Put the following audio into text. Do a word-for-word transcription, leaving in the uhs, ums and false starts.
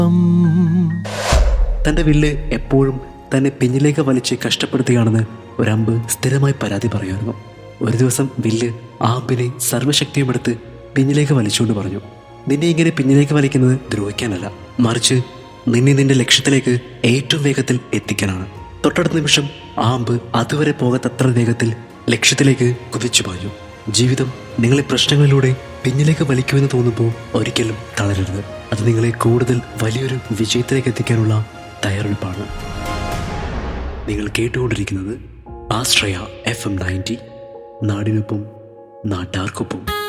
തൻ്റെ വില്ല് എപ്പോഴും തന്നെ പിന്നിലേക്ക് വലിച്ച് കഷ്ടപ്പെടുത്തുകയാണെന്ന് ഒരമ്പ് സ്ഥിരമായി പരാതി പറയുമായിരുന്നു. ഒരു ദിവസം വില്ല് ആ അമ്പിനെ സർവ്വശക്തിയും എടുത്ത് പിന്നിലേക്ക് വലിച്ചുകൊണ്ട് പറഞ്ഞു, നിന്നെ ഇങ്ങനെ പിന്നിലേക്ക് വലിക്കുന്നത് ദ്രോഹിക്കാനല്ല, മറിച്ച് നിന്നെ നിന്റെ ലക്ഷ്യത്തിലേക്ക് ഏറ്റവും വേഗത്തിൽ എത്തിക്കാനാണ്. തൊട്ടടുത്ത നിമിഷം ആ അമ്പ് അതുവരെ പോകാത്തത്ര വേഗത്തിൽ ലക്ഷ്യത്തിലേക്ക് കുതിച്ചു പാഞ്ഞു. ജീവിതം നിങ്ങളെ പ്രശ്നങ്ങളിലൂടെ പിന്നിലേക്ക് വലിക്കുമെന്ന് തോന്നുമ്പോൾ ഒരിക്കലും തളരരുത്. അത് നിങ്ങളെ കൂടുതൽ വലിയൊരു വിജയത്തിലേക്ക് എത്തിക്കാനുള്ള തയ്യാറെടുപ്പാണ്. നിങ്ങൾ കേട്ടുകൊണ്ടിരിക്കുന്നത് ആശ്രയ എഫ് എം നയൻറ്റി, നാടിനൊപ്പം നാട്ടാർക്കൊപ്പം.